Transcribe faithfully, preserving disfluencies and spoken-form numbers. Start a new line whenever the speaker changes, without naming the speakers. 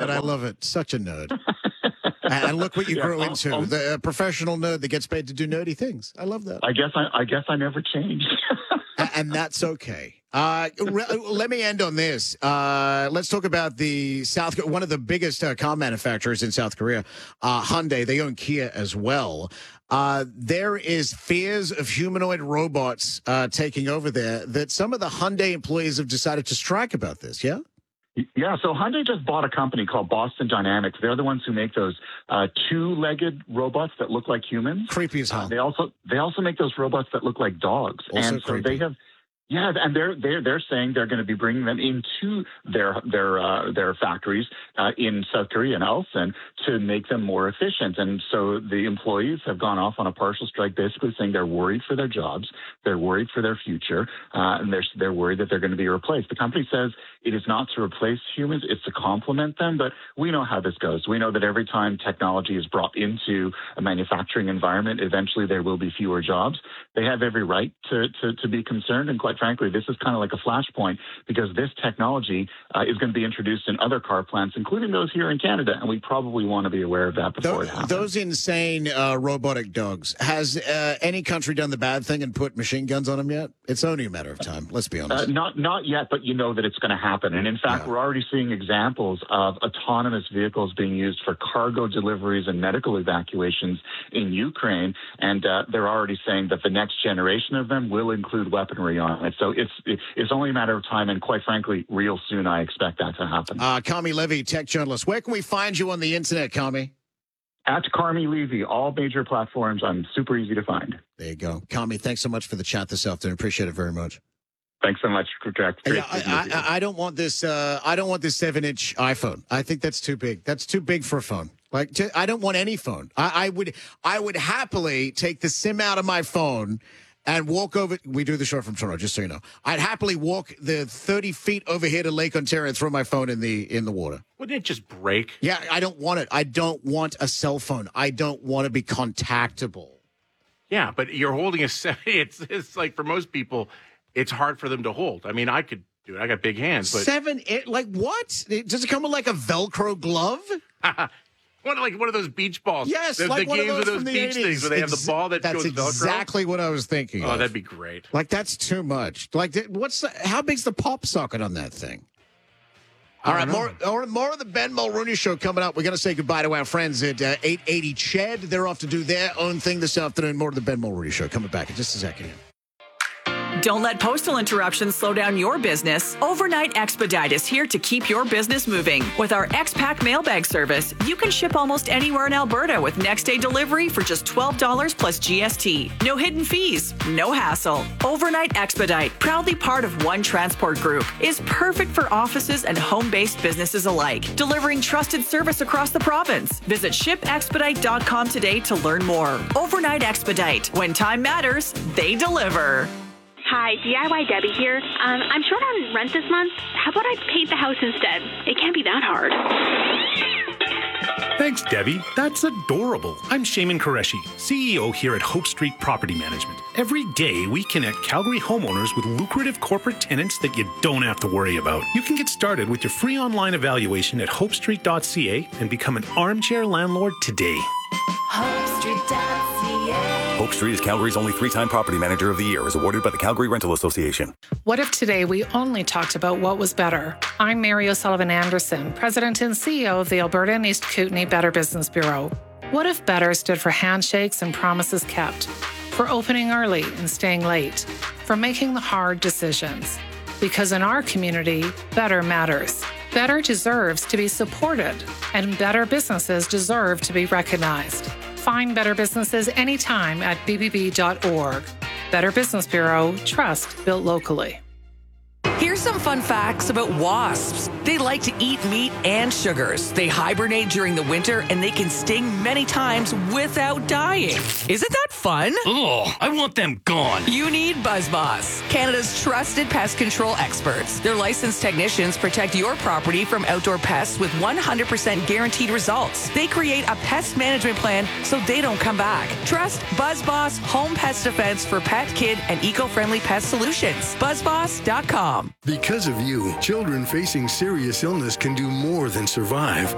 nerd. I love it. Such a nerd. And look what you
Yeah,
grew
um,
into.
um,
The uh, professional nerd that gets paid to do nerdy things. I love that.
I guess I, I guess I never changed.
And that's okay. Uh, re- let me end on this. Uh, let's talk about the South, one of the biggest uh, car manufacturers in South Korea, uh, Hyundai. They own Kia as well. Uh, there is fears of humanoid robots uh, taking over there that some of the Hyundai employees have decided to strike about this. Yeah.
Yeah, so Hyundai just bought a company called Boston Dynamics. They're the ones who make those uh, two-legged robots that look like humans.
Creepy as hell.
Uh, they also they also make those robots that look like dogs,
Also
and so
creepy.
they have. Yeah, and they're they're they're saying they're going to be bringing them into their their uh, their factories uh, in South Korea and Ulsan to make them more efficient. And so the employees have gone off on a partial strike, basically saying they're worried for their jobs, they're worried for their future, uh, and they're they're worried that they're going to be replaced. The company says it is not to replace humans; it's to complement them. But we know how this goes. We know that every time technology is brought into a manufacturing environment, eventually there will be fewer jobs. They have every right to to, to be concerned, and quite frankly, this is kind of like a flashpoint because this technology uh, is going to be introduced in other car plants, including those here in Canada, and we probably want to be aware of that before
Those,
it happens.
those insane uh, robotic dogs. Has uh, any country done the bad thing and put machine guns on them yet? It's only a matter of time. Let's be
Uh,
honest.
not not yet, but you know that it's going to happen. And in fact,
Yeah.
we're already seeing examples of autonomous vehicles being used for cargo deliveries and medical evacuations in Ukraine. And uh, they're already saying that the next generation of them will include weaponry on it. So it's it's only a matter of time. And quite frankly, real soon, I expect that to happen.
Uh, Kami Levy, tech journalist. Where can we find you on the internet, Kami?
At Carmi Levy, all major platforms. I'm super easy to find.
There you go. Kami, thanks so much for the chat this afternoon. Appreciate it very much.
Thanks so much, Jack.
Yeah, I, I, I don't want this. Uh, I don't want this seven-inch iPhone. I think that's too big. That's too big for a phone. Like, t- I don't want any phone. I, I would. I would happily take the SIM out of my phone and walk over. We do the show from Toronto, just so you know. I'd happily walk the thirty feet over here to Lake Ontario and throw my phone in the in the water.
Wouldn't it just break?
Yeah, I don't want it. I don't want a cell phone. I don't want to be contactable.
Yeah, but you're holding a seven. It's it's like for most people, it's hard for them to hold. I mean, I could do it. I got big hands, but
Seven, it, like what? It- Does it come with like a Velcro glove?
one of like one of those beach balls.
Yes,
the,
like
the
one of
games
those
with those
from the
beach
eighties.
things where they have the
Ex-
ball that
That's
goes Velcro.
exactly what I was thinking.
Oh,
of.
that'd be great.
Like that's too much. Like th- what's the, how big's the pop socket on that thing? All right, more or more of the Ben Mulrooney Show coming up. We're going to say goodbye to our friends at uh, eight eighty Ched. They're off to do their own thing this afternoon. More of the Ben Mulrooney Show coming back in just a second.
Don't let postal interruptions slow down your business. Overnight Expedite is here to keep your business moving. With our X-Pack mailbag service, you can ship almost anywhere in Alberta with next-day delivery for just twelve dollars plus G S T. No hidden fees, no hassle. Overnight Expedite, proudly part of One Transport Group, is perfect for offices and home-based businesses alike, delivering trusted service across the province. Visit ship expedite dot com today to learn more. Overnight Expedite. When time matters, they deliver.
Hi, D I Y Debbie here. Um, I'm short on rent this month. How about I paint the house instead? It can't be that hard.
Thanks, Debbie. That's adorable. I'm Shaman Qureshi, C E O here at Hope Street Property Management. Every day, we connect Calgary homeowners with lucrative corporate tenants that you don't have to worry about. You can get started with your free online evaluation at hope street dot c a and become an armchair landlord today.
hope street dot c a
Hope Street is Calgary's only three-time property manager of the year, is awarded by the Calgary Rental Association.
What if today we only talked about what was better? I'm Mary O'Sullivan Anderson, President and C E O of the Alberta and East Kootenay Better Business Bureau. What if better stood for handshakes and promises kept, for opening early and staying late, for making the hard decisions? Because in our community, better matters. Better deserves to be supported, and better businesses deserve to be recognized. Find better businesses anytime at b b b dot org. Better Business Bureau, trust built locally.
Here's some fun facts about wasps. They like to eat meat and sugars. They hibernate during the winter, and they can sting many times without dying. Isn't that fun?
Ugh, I want them gone.
You need BuzzBoss, Canada's trusted pest control experts. Their licensed technicians protect your property from outdoor pests with one hundred percent guaranteed results. They create a pest management plan so they don't come back. Trust BuzzBoss Home Pest Defense for pet, kid, and eco-friendly pest solutions. BuzzBoss dot com.
Because of you, children facing serious illness can do more than survive.